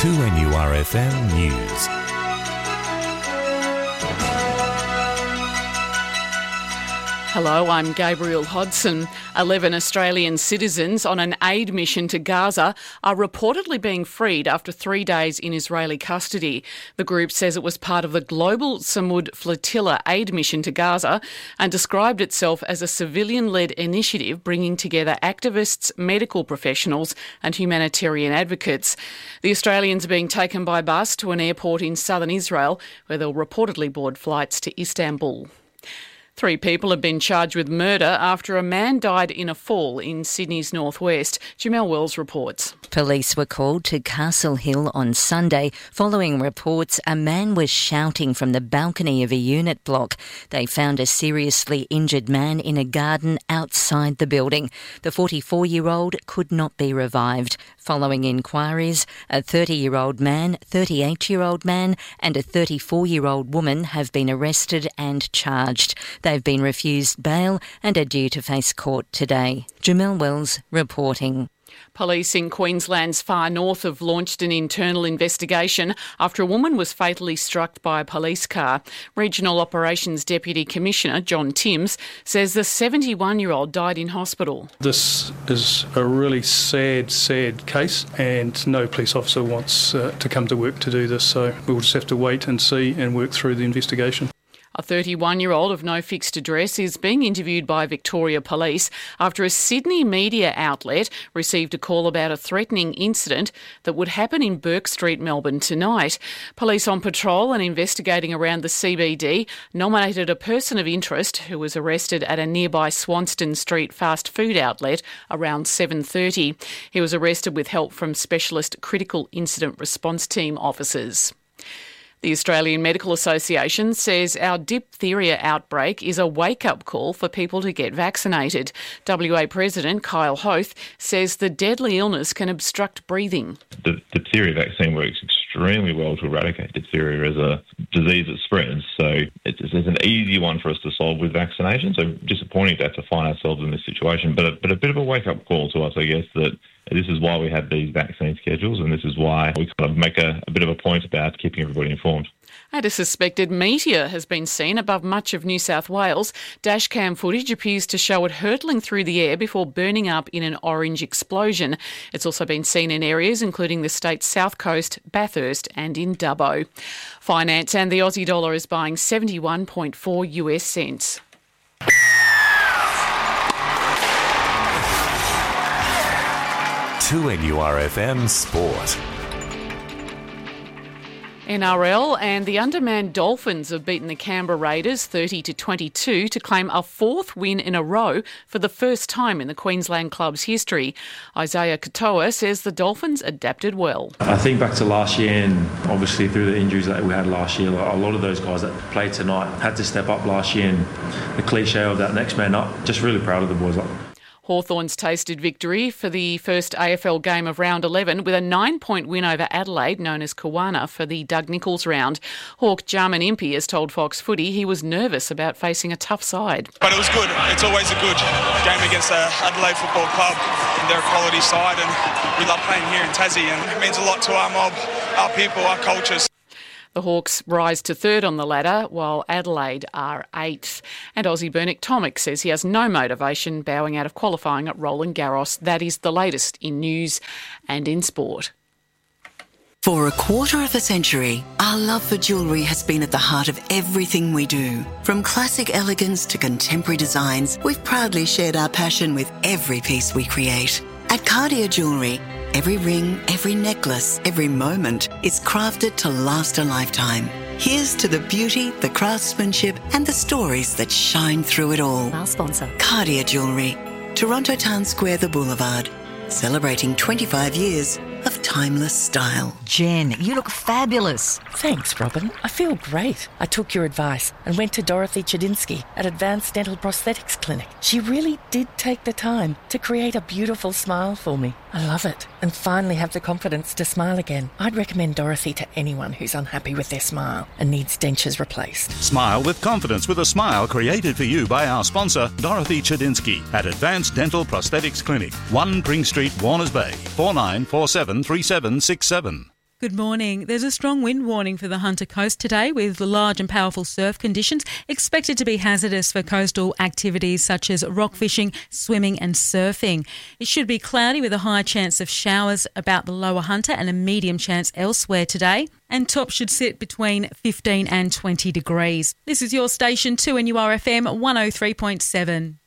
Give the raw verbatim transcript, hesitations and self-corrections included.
two N U R F M News. Hello, I'm Gabriel Hodson. Eleven Australian citizens on an aid mission to Gaza are reportedly being freed after three days in Israeli custody. The group says it was part of the Global Samud Flotilla aid mission to Gaza and described itself as a civilian-led initiative bringing together activists, medical professionals and humanitarian advocates. The Australians are being taken by bus to an airport in southern Israel where they'll reportedly board flights to Istanbul. Three people have been charged with murder after a man died in a fall in Sydney's northwest. Jamelle Wells reports. Police were called to Castle Hill on Sunday following reports a man was shouting from the balcony of a unit block. They found a seriously injured man in a garden outside the building. The forty-four-year-old could not be revived. Following inquiries, a thirty-year-old man, thirty-eight-year-old man and a thirty-four-year-old woman have been arrested and charged. They've been refused bail and are due to face court today. Jamelle Wells reporting. Police in Queensland's far north have launched an internal investigation after a woman was fatally struck by a police car. Regional Operations Deputy Commissioner John Timms says the seventy-one-year-old died in hospital. This is a really sad, sad case and no police officer wants uh, to come to work to do this, so we'll just have to wait and see and work through the investigation. A thirty-one-year-old of no fixed address is being interviewed by Victoria Police after a Sydney media outlet received a call about a threatening incident that would happen in Bourke Street, Melbourne tonight. Police on patrol and investigating around the C B D nominated a person of interest who was arrested at a nearby Swanston Street fast food outlet around seven thirty. He was arrested with help from specialist critical incident response team officers. The Australian Medical Association says our diphtheria outbreak is a wake-up call for people to get vaccinated. W A President Kyle Hoth says the deadly illness can obstruct breathing. The diphtheria vaccine works extremely well to eradicate diphtheria as a disease that spreads, so it's, it's an easy one for us to solve with vaccination. So disappointing to have to find ourselves in this situation, but a, but a bit of a wake-up call to us, I guess, that this is why we have these vaccine schedules and this is why we kind of make a, a bit of a point about keeping everybody informed. And a suspected meteor has been seen above much of New South Wales. Dashcam footage appears to show it hurtling through the air before burning up in an orange explosion. It's also been seen in areas including the state's south coast, Bathurst and in Dubbo. Finance and the Aussie dollar is buying seventy-one point four US cents. two N U R F M Sport. N R L and the undermanned Dolphins have beaten the Canberra Raiders thirty to twenty-two to claim a fourth win in a row for the first time in the Queensland club's history. Isaiah Katoa says the Dolphins adapted well. I think back to last year and obviously through the injuries that we had last year, a lot of those guys that played tonight had to step up last year and the cliche of that next man up, just really proud of the boys. Hawthorns tasted victory for the first A F L game of round eleven with a nine-point win over Adelaide, known as Kawana, for the Doug Nicholls round. Hawk Jarman Impey has told Fox Footy he was nervous about facing a tough side. But it was good. It's always a good game against the Adelaide Football Club. They're a quality side and we love playing here in Tassie and it means a lot to our mob, our people, our cultures. The Hawks rise to third on the ladder, while Adelaide are eighth. And Aussie Bernick Tomic says he has no motivation bowing out of qualifying at Roland Garros. That is the latest in news and in sport. For a quarter of a century, our love for jewellery has been at the heart of everything we do. From classic elegance to contemporary designs, we've proudly shared our passion with every piece we create. At Cartier Jewellery, every ring, every necklace, every moment is crafted to last a lifetime. Here's to the beauty, the craftsmanship and the stories that shine through it all. Our sponsor. Cartier Jewellery, Toronto Town Square, The Boulevard. Celebrating twenty-five years of timeless style. Jen, you look fabulous. Thanks, Robin. I feel great. I took your advice and went to Dorothy Chedinsky at Advanced Dental Prosthetics Clinic. She really did take the time to create a beautiful smile for me. I love it and finally have the confidence to smile again. I'd recommend Dorothy to anyone who's unhappy with their smile and needs dentures replaced. Smile with confidence with a smile created for you by our sponsor, Dorothy Chedinsky at Advanced Dental Prosthetics Clinic, one Pring Street, Warners Bay, four nine four seven three seven six seven. Good morning. There's a strong wind warning for the Hunter Coast today, with large and powerful surf conditions expected to be hazardous for coastal activities such as rock fishing, swimming and surfing. It should be cloudy with a high chance of showers about the lower Hunter and a medium chance elsewhere today. And top should sit between fifteen and twenty degrees. This is your station, two N U R F M one oh three point seven.